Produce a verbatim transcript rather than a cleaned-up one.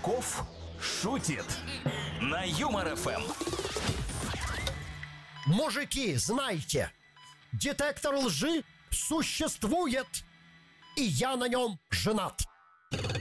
Качков шутит на Юмор эф эм. Мужики, знайте, детектор лжи существует, и я на нем женат.